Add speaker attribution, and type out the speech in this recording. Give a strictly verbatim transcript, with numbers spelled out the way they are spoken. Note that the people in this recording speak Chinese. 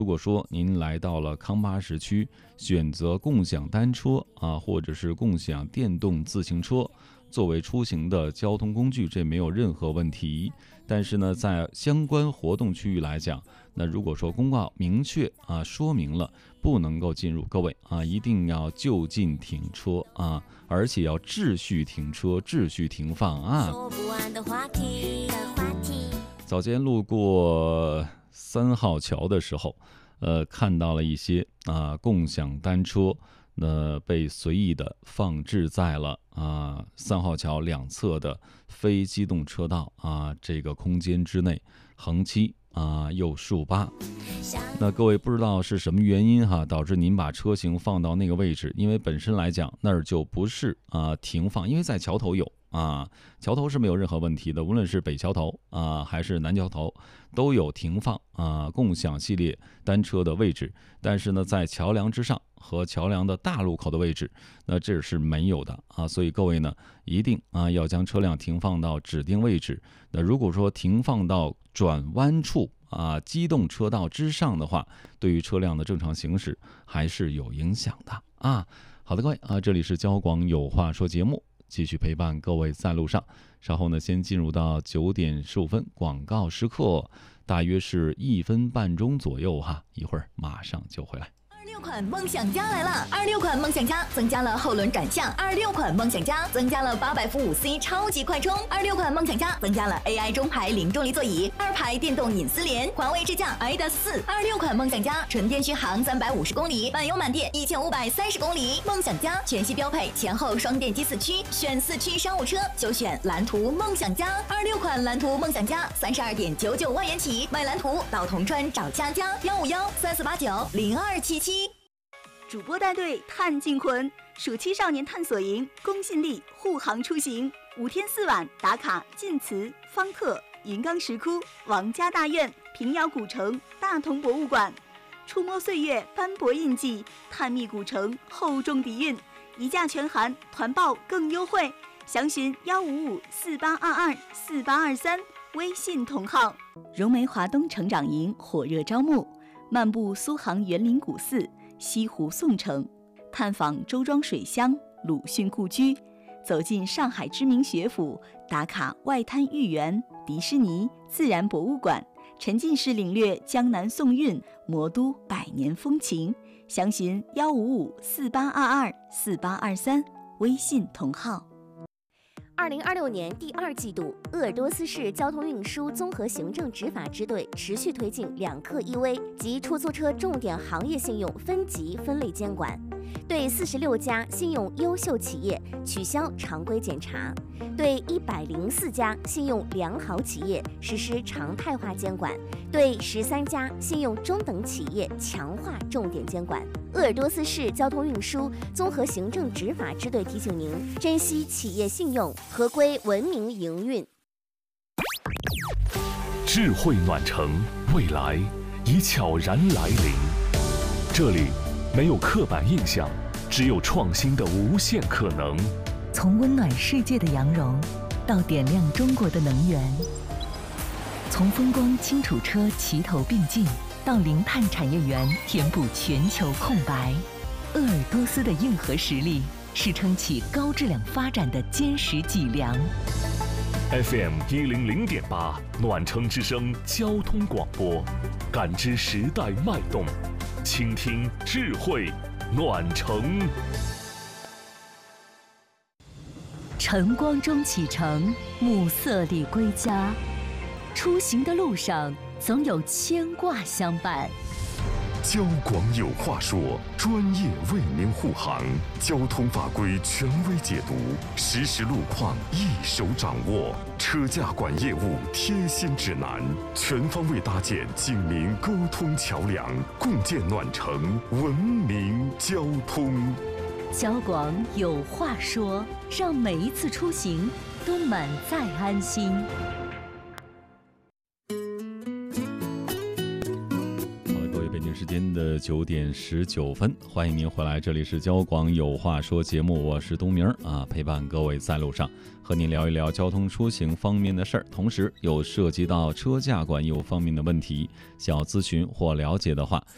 Speaker 1: 如果说您来到了康巴什区，选择共享单车啊，或者是共享电动自行车作为出行的交通工具，这没有任何问题。但是呢，在相关活动区域来讲，那如果说公告明确啊说明了不能够进入，各位啊一定要就近停车啊，而且要秩序停车、秩序停放啊。说不完的话题的话题。早间路过三号桥的时候，呃，看到了一些啊共享单车，那被随意的放置在了啊三号桥两侧的非机动车道啊这个空间之内，横七啊右竖八。那各位不知道是什么原因哈，导致您把车型放到那个位置？因为本身来讲那儿就不是啊停放，因为在桥头有。啊，桥头是没有任何问题的，无论是北桥头啊还是南桥头，都有停放啊共享系列单车的位置。但是呢，在桥梁之上和桥梁的大路口的位置，那这是没有的啊。所以各位呢，一定啊要将车辆停放到指定位置。那如果说停放到转弯处啊机动车道之上的话，对于车辆的正常行驶还是有影响的啊。好的，各位啊，这里是交广有话说节目。继续陪伴各位在路上，稍后呢，先进入到九点十五分广告时刻，大约是一分半钟左右哈，一会儿马上就回来。
Speaker 2: 二六款梦想家来了！二六款梦想家增加了后轮转向，二六款梦想家增加了八百伏五 C 超级快充，二六款梦想家增加了 A I 中排零重力座椅，二排电动隐私联，环卫支架 I D A S 四。二六款梦想家纯电续航三百五十公里，满油满电一千五百三十公里。梦想家全系标配前后双电机四驱，选四驱商务车就选蓝图梦想家。二六款蓝图梦想家三十二点九九万元起，买蓝图到铜川找佳佳，幺五幺三四八九零二七七。
Speaker 3: 主播带队探净魂，暑期少年探索营，公信力护航出行，五天四晚打卡晋祠、方特、云冈石窟、王家大院、平遥古城、大同博物馆，触摸岁月斑驳印记，探秘古城厚重底蕴，一价全含，团报更优惠，详询幺五五四八二二四八二三，微信同号。融媒华东成长营火热招募，漫步苏杭园林古寺、西湖宋城，探访周庄水乡、鲁迅故居，走进上海知名学府，打卡外滩豫园、迪士尼、自然博物馆，沉浸式领略江南宋韵、魔都百年风情。详询幺五五四八二二四八二三，微信同号。
Speaker 4: 二零二六年第二季度，鄂尔多斯市交通运输综合行政执法支队持续推进两客一危及出租车重点行业信用分级分类监管，对四十六家信用优秀企业取消常规检查，对一百零四家信用良好企业实施常态化监管，对十三家信用中等企业强化重点监管。鄂尔多斯市交通运输综合行政执法支队提醒您：珍惜企业信用，合规文明营运。
Speaker 5: 智慧暖城，未来已悄然来临。这里没有刻板印象，只有创新的无限可能。
Speaker 6: 从温暖世界的羊绒，到点亮中国的能源；从风光轻楚车齐头并进，到零碳产业园填补全球空白。鄂尔多斯的硬核实力是撑起高质量发展的坚实脊梁。
Speaker 5: F M 一零零点八，暖城之声交通广播，感知时代脉动，倾听智慧暖城。
Speaker 6: 晨光中启程，暮色里归家，出行的路上总有牵挂相伴。
Speaker 7: 交广有话说，专业为您护航，交通法规权威解读，实时路况一手掌握，车驾管业务贴心指南，全方位搭建警民沟通桥梁，共建暖城文明交通。
Speaker 6: 交广有话说，让每一次出行都满载安心。
Speaker 1: 时间的九点十九分，欢迎您回来，这里是交广有话说节目，我是东明啊，陪伴各位在路上，和您聊一聊交通出行方面的事儿，同时有涉及到车驾管业务方面的问题，想要咨询或了解的话，